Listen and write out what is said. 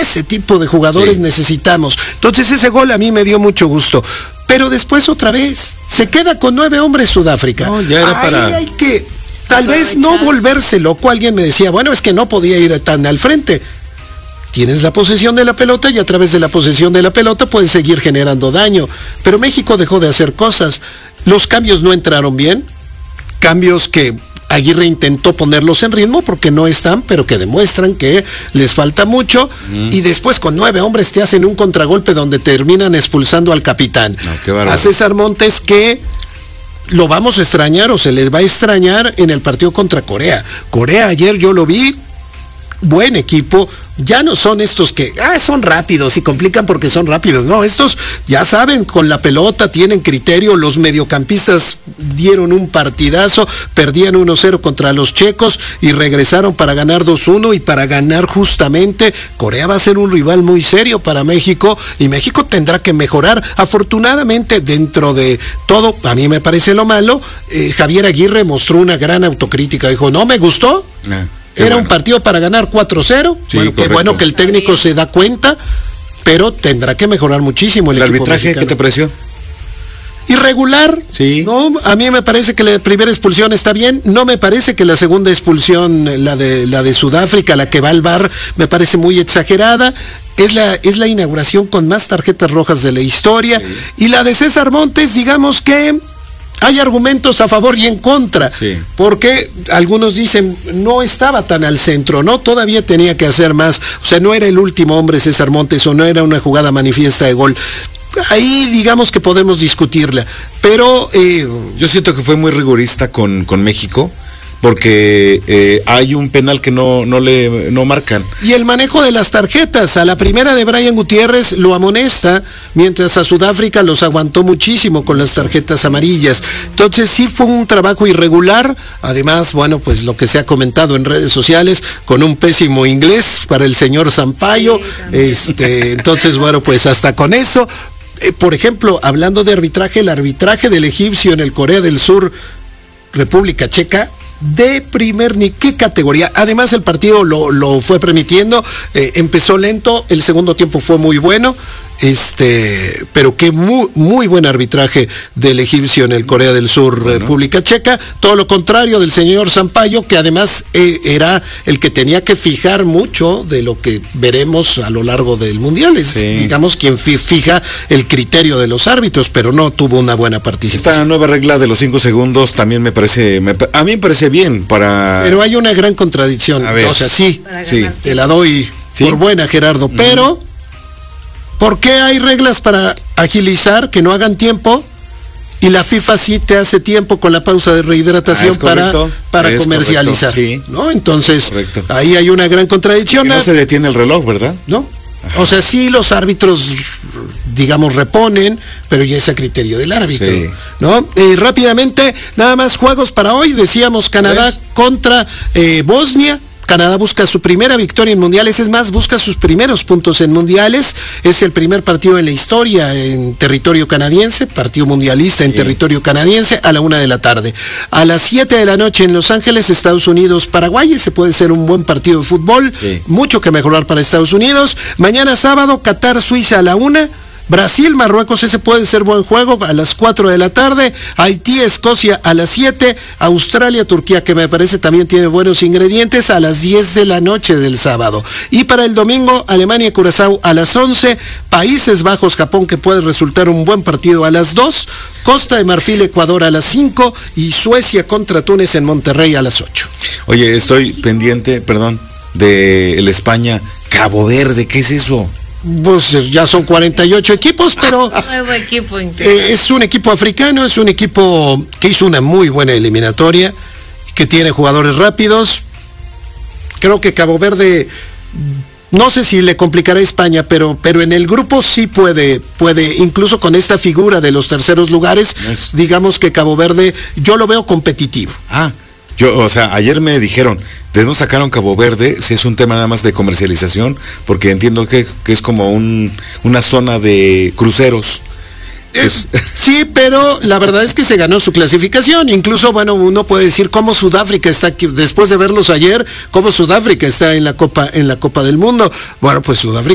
ese tipo de jugadores necesitamos. Entonces ese gol a mí me dio mucho gusto. Pero después otra vez, se queda con 9 hombres Sudáfrica. No, ya era ahí hay que, tal vez no volverse loco. Alguien me decía, bueno, es que no podía ir tan al frente. Tienes la posesión de la pelota y a través de la posesión de la pelota puedes seguir generando daño. Pero México dejó de hacer cosas. Los cambios no entraron bien. Cambios que Aguirre intentó ponerlos en ritmo porque no están, pero que demuestran que les falta mucho. Y después con 9 hombres te hacen un contragolpe donde terminan expulsando al capitán. A César Montes, que lo vamos a extrañar o se les va a extrañar en el partido contra Corea. Corea ayer yo lo vi, buen equipo. Ya no son estos que son rápidos y complican porque son rápidos. No, estos ya saben, con la pelota tienen criterio. Los mediocampistas dieron un partidazo, perdían 1-0 contra los checos y regresaron para ganar 2-1 y para ganar justamente. Corea va a ser un rival muy serio para México y México tendrá que mejorar. Afortunadamente, dentro de todo, a mí me parece lo malo, Javier Aguirre mostró una gran autocrítica. Dijo, no me gustó. Era un partido para ganar 4-0. Sí, bueno, qué bueno que el técnico se da cuenta, pero tendrá que mejorar muchísimo el equipo arbitraje mexicano. ¿Qué te pareció? Irregular. Sí. No, a mí me parece que la primera expulsión está bien. No me parece que la segunda expulsión, la de Sudáfrica, la que va al VAR, me parece muy exagerada. Es la inauguración con más tarjetas rojas de la historia. Sí. Y la de César Montes, digamos que hay argumentos a favor y en contra, porque algunos dicen no estaba tan al centro, ¿no? Todavía tenía que hacer más, o sea, no era el último hombre César Montes o no era una jugada manifiesta de gol. Ahí digamos que podemos discutirla, pero yo siento que fue muy rigorista con México, porque hay un penal que no marcan. Y el manejo de las tarjetas, a la primera de Brian Gutiérrez lo amonesta, mientras a Sudáfrica los aguantó muchísimo con las tarjetas amarillas. Entonces sí fue un trabajo irregular, además, bueno, pues lo que se ha comentado en redes sociales, con un pésimo inglés para el señor Sampaio, entonces bueno, pues hasta con eso, por ejemplo, hablando de arbitraje, el arbitraje del egipcio en el Corea del Sur, República Checa, de primer ni qué categoría. Además el partido lo fue permitiendo, empezó lento, el segundo tiempo fue muy bueno, pero que muy buen arbitraje del egipcio en el Corea del Sur, República Checa. Todo lo contrario del señor Sampaio, que además era el que tenía que fijar mucho de lo que veremos a lo largo del mundial. Es, digamos, quien fija el criterio de los árbitros, pero no tuvo una buena participación. Esta nueva regla de los 5 segundos también a mí me parece bien para... Pero hay una gran contradicción. O sea, te la doy por buena, Gerardo, pero ¿por qué hay reglas para agilizar, que no hagan tiempo? Y la FIFA sí te hace tiempo con la pausa de rehidratación para comercializar. ¿No? Entonces, ahí hay una gran contradicción. Y no se detiene el reloj, ¿verdad? No. O sea, sí los árbitros, digamos, reponen, pero ya es a criterio del árbitro, ¿no? Rápidamente, nada más juegos para hoy. Decíamos Canadá contra Bosnia. Canadá busca su primera victoria en mundiales, es más, busca sus primeros puntos en mundiales. Es el primer partido en la historia en territorio canadiense, partido mundialista en territorio canadiense, a la 1:00 p.m. A las 7:00 p.m. en Los Ángeles, Estados Unidos, Paraguay. Ese puede ser un buen partido de fútbol, mucho que mejorar para Estados Unidos. Mañana sábado, Qatar, Suiza a la 1:00. Brasil, Marruecos, ese puede ser buen juego a las 4:00 p.m. Haití, Escocia a las 7:00. Australia, Turquía, que me parece también tiene buenos ingredientes, a las 10 de la noche del sábado. Y para el domingo, Alemania, Curazao a las 11:00. Países Bajos, Japón, que puede resultar un buen partido a las 2:00. Costa de Marfil, Ecuador a las 5:00. Y Suecia contra Túnez en Monterrey a las 8:00. Oye, estoy pendiente, de el España, Cabo Verde, ¿qué es eso? Pues ya son 48 equipos, pero nuevo equipo es un equipo africano, es un equipo que hizo una muy buena eliminatoria, que tiene jugadores rápidos. Creo que Cabo Verde, no sé si le complicará a España, pero en el grupo sí puede, incluso con esta figura de los terceros lugares, digamos que Cabo Verde yo lo veo competitivo. Ayer me dijeron, ¿de dónde sacaron Cabo Verde? Si es un tema nada más de comercialización, porque entiendo que es como una zona de cruceros. Sí, pero la verdad es que se ganó su clasificación. Incluso, bueno, uno puede decir cómo Sudáfrica está aquí, después de verlos ayer, cómo Sudáfrica está en la Copa del Mundo. Bueno, pues Sudáfrica